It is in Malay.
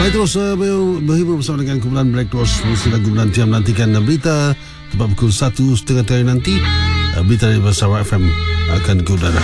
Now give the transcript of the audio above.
Mari terus berhibur bersama dengan kumpulan Black Doors. Mesti lagu menanti menantikan berita tepat pukul 1:30 nanti. Berita dari Sarawak FM akan ke udara.